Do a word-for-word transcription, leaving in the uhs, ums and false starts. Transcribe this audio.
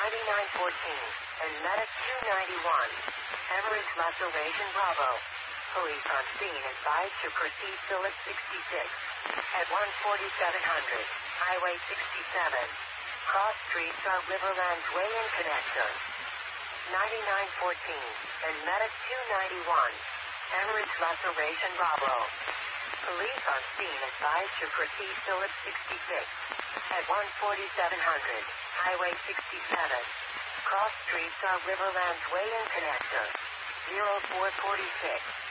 ninety-nine fourteen, and Medic two ninety-one. Emirates Restoration Bravo. Police on scene advised to proceed Phillips sixty-six. At one forty-seven hundred, Highway sixty-seven. Cross streets are Riverlands Way and Connection. ninety-nine fourteen, and Medic two ninety-one. Emirates Restoration Bravo. Police on scene advised to proceed Phillips sixty-six. At one forty-seven hundred, Highway sixty-seven. Cross streets are Riverlands Way and Connection. zero four forty-six.